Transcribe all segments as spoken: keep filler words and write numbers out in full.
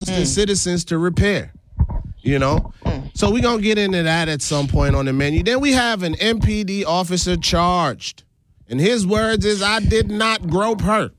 Boston mm. citizens to repair. You know? Mm. So we're going to get into that at some point on the menu. Then we have an M P D officer charged. And his words is, I did not grope her.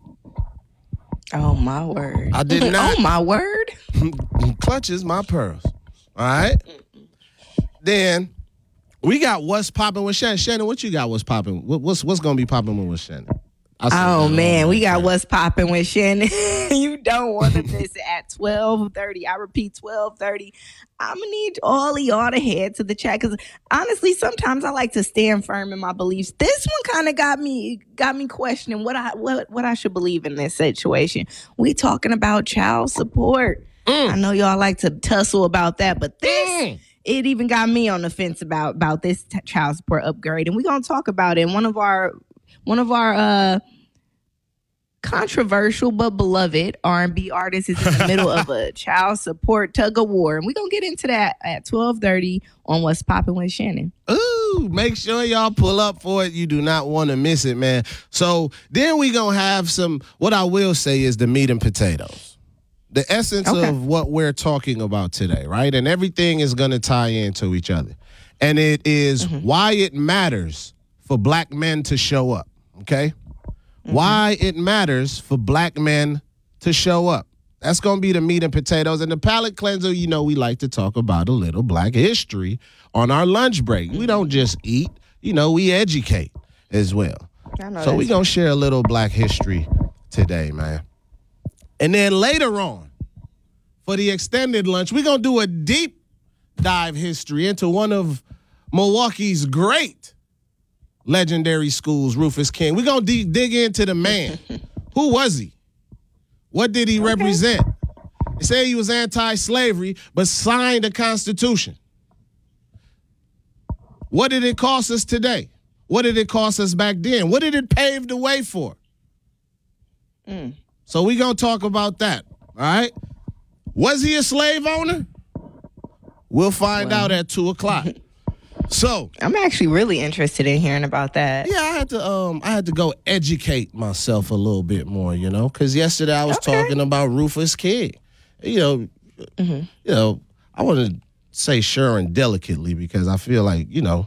Oh, my word. I did not. Oh, my word. Clutches my pearls. All right? Mm-mm. Then we got what's popping with Shannon. Shannon, what you got what's popping? What, what's what's going to be popping with Shannon? Oh, man, we got what's popping with Shannon. You don't want to miss it at twelve thirty. I repeat, twelve thirty. I'm going to need all of y'all to head to the chat because, honestly, sometimes I like to stand firm in my beliefs. This one kind of got me got me questioning what I what, what I should believe in this situation. We talking about child support. Mm. I know y'all like to tussle about that, but this... Mm. It even got me on the fence about, about this t- child support upgrade. And we're going to talk about it. One of our... One of our uh, controversial but beloved R and B artists is in the middle of a child support tug of war. And we're going to get into that at twelve thirty on What's Poppin' with Shannon. Ooh, make sure y'all pull up for it. You do not want to miss it, man. So then we going to have some, what I will say is the meat and potatoes. The essence okay. of what we're talking about today, right? And everything is going to tie into each other. And it is mm-hmm. why it matters for black men to show up. Okay? Mm-hmm. Why it matters for black men to show up. That's going to be the meat and potatoes. And the palate cleanser, you know, we like to talk about a little black history on our lunch break. We don't just eat, you know, we educate as well. So we're going to share a little black history today, man. And then later on, for the extended lunch, we're going to do a deep dive history into one of Milwaukee's great legendary schools, Rufus King. We're going to de- dig into the man. Who was he? What did he okay. represent? They say he was anti-slavery, but signed the Constitution. What did it cost us today? What did it cost us back then? What did it pave the way for? Mm. So we're going to talk about that, all right? Was he a slave owner? We'll find well. out at two o'clock. So I'm actually really interested in hearing about that. Yeah, I had to um I had to go educate myself a little bit more, you know, because yesterday I was okay. talking about Rufus King. You know, mm-hmm. you know, I want to say Sherwin delicately because I feel like, you know,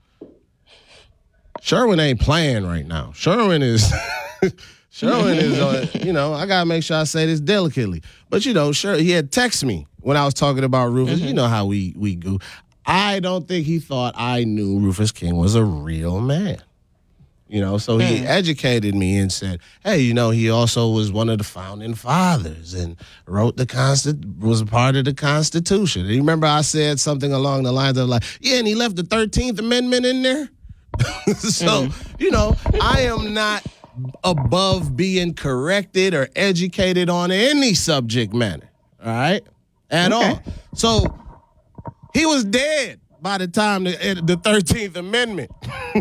Sherwin ain't playing right now. Sherwin is Sherwin is uh, you know, I gotta make sure I say this delicately. But you know, sure he had texted me when I was talking about Rufus. Mm-hmm. You know how we we go. I don't think he thought I knew Rufus King was a real man. You know, so he mm. educated me and said, hey, you know, he also was one of the founding fathers and wrote the Consti- was a part of the Constitution. And you remember I said something along the lines of like, yeah, and he left the thirteenth Amendment in there? So, mm. you know, I am not above being corrected or educated on any subject matter, all right, at okay. all. So he was dead by the time the, the thirteenth Amendment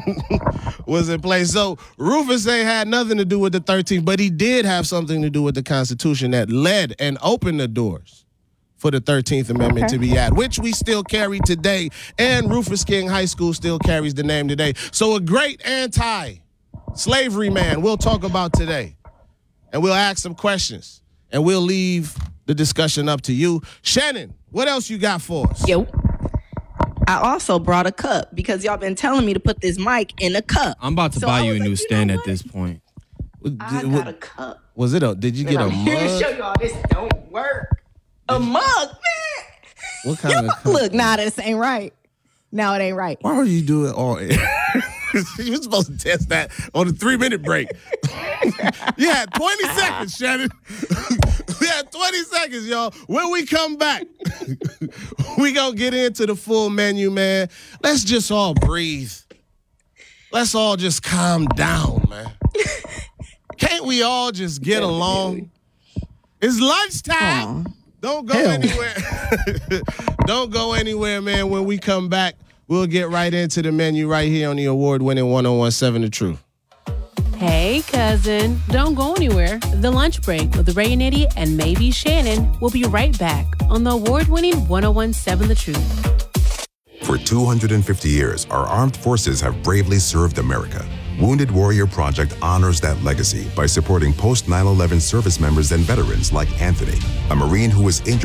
was in place. So Rufus ain't had nothing to do with the thirteenth, but he did have something to do with the Constitution that led and opened the doors for the thirteenth Amendment okay. to be at, which we still carry today, and Rufus King High School still carries the name today. So a great anti-slavery man we'll talk about today, and we'll ask some questions, and we'll leave the discussion up to you. Shannon, what else you got for us? Yo. I also brought a cup because y'all been telling me to put this mic in a cup. I'm about to so buy you a like, new stand at this point. I got what, a cup. Was it a, did you get I'm a mug? I'm here to show y'all this don't work. A mug, man. What kind of cup? Look, nah, this ain't right. No, it ain't right. Why would you do it all air? You were supposed to test that on a three-minute break. You had twenty seconds, Shannon. We had twenty seconds, y'all. When we come back, we gonna get into the full menu, man. Let's just all breathe. Let's all just calm down, man. Can't we all just get along? It's lunchtime. Aww. Don't go Hell. anywhere. Don't go anywhere, man. When we come back, we'll get right into the menu right here on the award-winning one oh one point seven The Truth. Hey, cousin. Don't go anywhere. The Lunch Break with Ray and Eddie and maybe Shannon will be right back on the award-winning one oh one point seven The Truth. For two hundred fifty years, our armed forces have bravely served America. Wounded Warrior Project honors that legacy by supporting post nine eleven service members and veterans like Anthony, a Marine who was injured